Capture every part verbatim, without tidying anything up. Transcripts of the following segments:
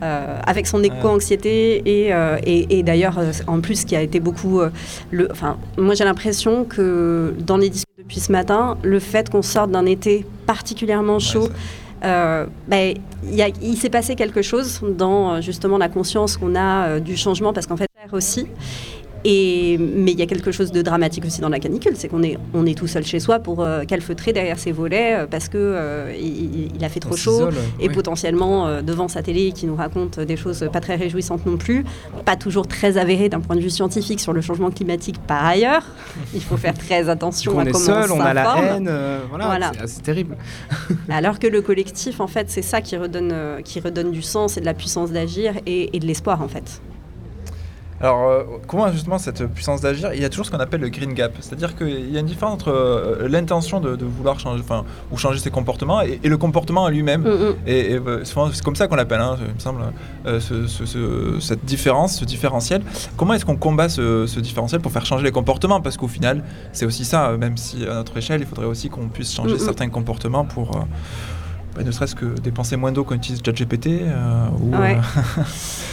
euh, avec son éco-anxiété et, euh, et, et d'ailleurs, en plus, ce qui a été beaucoup... Euh, le, enfin, moi, j'ai l'impression que dans les discussions depuis ce matin, le fait qu'on sorte d'un été particulièrement chaud... Ouais, Euh, ben, y a, il s'est passé quelque chose dans justement la conscience qu'on a euh, du changement, parce qu'en fait, aussi. Et, mais il y a quelque chose de dramatique aussi dans la canicule, c'est qu'on est, on est tout seul chez soi pour euh, calfeutrer derrière ses volets euh, parce qu'il euh, il, il a fait trop on chaud et oui. potentiellement euh, devant sa télé qui nous raconte des choses pas très réjouissantes non plus, pas toujours très avérées d'un point de vue scientifique sur le changement climatique par ailleurs. Il faut faire très attention à on comment est seul, on s'informe. On a la haine, euh, voilà, voilà. C'est, c'est terrible. Alors que le collectif, en fait, c'est ça qui redonne, euh, qui redonne du sens et de la puissance d'agir et, et de l'espoir, en fait. Alors, euh, comment justement cette puissance d'agir, il y a toujours ce qu'on appelle le green gap, c'est-à-dire qu'il y a une différence entre euh, l'intention de, de vouloir changer, enfin, ou changer ses comportements et, et le comportement en lui-même. Mm-hmm. Et, et c'est comme ça qu'on l'appelle, hein, il me semble, euh, ce, ce, ce, cette différence, ce différentiel. Comment est-ce qu'on combat ce, ce différentiel pour faire changer les comportements ? Parce qu'au final, c'est aussi ça, même si à notre échelle, il faudrait aussi qu'on puisse changer mm-hmm. certains comportements pour... Euh, bah, ne serait-ce que dépenser moins d'eau quand on utilise ChatGPT euh, ou... Ouais. Euh,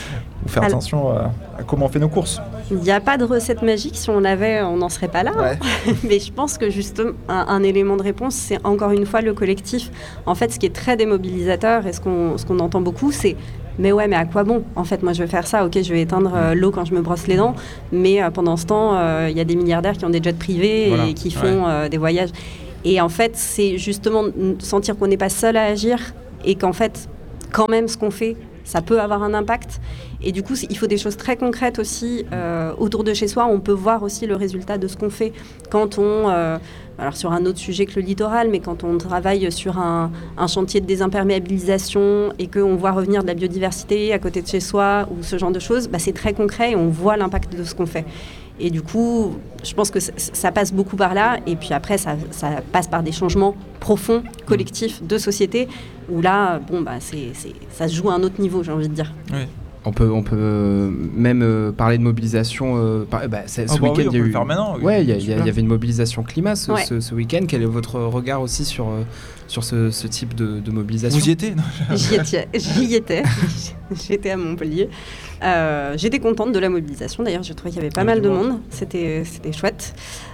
ou faire Alors, attention à, à comment on fait nos courses. Il n'y a pas de recette magique, si on l'avait, on n'en serait pas là. Ouais. Hein. Mais je pense que justement, un, un élément de réponse, c'est encore une fois le collectif. En fait, ce qui est très démobilisateur et ce qu'on, ce qu'on entend beaucoup, c'est « mais ouais, mais à quoi bon ? En fait, moi, je vais faire ça, ok, je vais éteindre euh, l'eau quand je me brosse les dents, mais euh, pendant ce temps, il euh, y a des milliardaires qui ont des jets privés voilà. et qui font ouais. euh, des voyages. » Et en fait, c'est justement sentir qu'on n'est pas seul à agir et qu'en fait, quand même, ce qu'on fait, ça peut avoir un impact. Et du coup, il faut des choses très concrètes aussi euh, autour de chez soi. On peut voir aussi le résultat de ce qu'on fait quand on... Euh, alors sur un autre sujet que le littoral, mais quand on travaille sur un, un chantier de désimperméabilisation et qu'on voit revenir de la biodiversité à côté de chez soi ou ce genre de choses, bah, c'est très concret et on voit l'impact de ce qu'on fait. Et du coup, je pense que ça passe beaucoup par là. Et puis après, ça, ça passe par des changements profonds, collectifs, de société, où là, bon, bah, c'est, c'est, ça se joue à un autre niveau, j'ai envie de dire. Oui. On peut, on peut même euh, parler de mobilisation. Euh, par, bah, ce oh, bah week-end, oui, il y a eu. Faire maintenant, oui, ouais, il y, y, y avait une mobilisation climat ce, ouais. ce, ce week-end. Quel est votre regard aussi sur, euh, sur ce, ce type de, de mobilisation ? Vous y étiez ? Non, J'y étais. J'y étais. J'étais à Montpellier. Euh, j'étais contente de la mobilisation. D'ailleurs, je trouvais qu'il y avait pas oui, mal de monde. C'était, c'était chouette.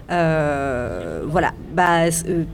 Euh, voilà. Bah,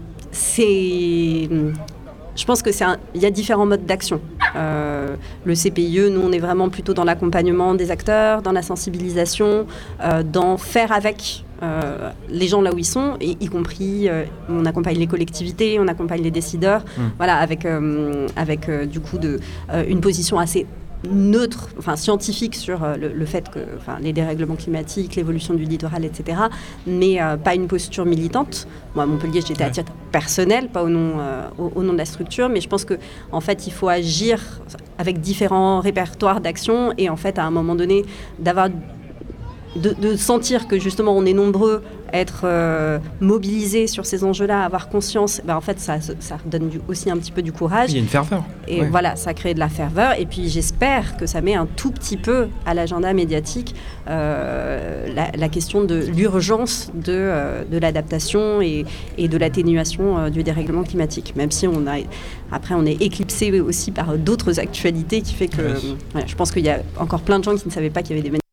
c'est. Je pense que c'est un... il y a différents modes d'action. Euh, le C P I E, nous, on est vraiment plutôt dans l'accompagnement des acteurs, dans la sensibilisation, euh, dans faire avec euh, les gens là où ils sont, et y compris, euh, on accompagne les collectivités, on accompagne les décideurs, mmh. voilà, avec, euh, avec euh, du coup de, euh, une position assez neutre, enfin scientifique sur euh, le, le fait que, enfin, les dérèglements climatiques, l'évolution du littoral, et cetera, mais euh, pas une posture militante. Moi, à Montpellier, j'étais à titre personnel, pas au nom, euh, au, au nom de la structure, mais je pense que, en fait, il faut agir avec différents répertoires d'action et en fait, à un moment donné, d'avoir De, de sentir que justement on est nombreux à être euh, mobilisés sur ces enjeux-là, à avoir conscience, ben en fait ça, ça donne du, aussi un petit peu du courage. Il y a une ferveur. Et ouais. voilà, ça crée de la ferveur. Et puis j'espère que ça met un tout petit peu à l'agenda médiatique euh, la, la question de l'urgence de, euh, de l'adaptation et, et de l'atténuation euh, du dérèglement climatique. Même si on a, après on est éclipsé aussi par d'autres actualités qui fait que oui. voilà, je pense qu'il y a encore plein de gens qui ne savaient pas qu'il y avait des